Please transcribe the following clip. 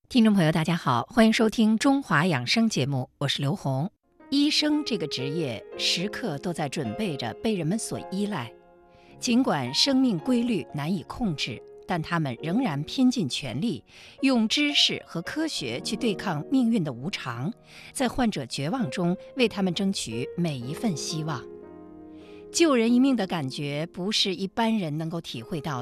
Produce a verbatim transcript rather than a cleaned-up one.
听众朋友，大家好，欢迎收听中华养生节目，我是刘红。医生这个职业时刻都在准备着被人们所依赖，尽管生命规律难以控制，但他们仍然拼尽全力，用知识和科学去对抗命运的无常，在患者绝望中为他们争取每一份希望。救人一命的感觉不是一般人能够体会到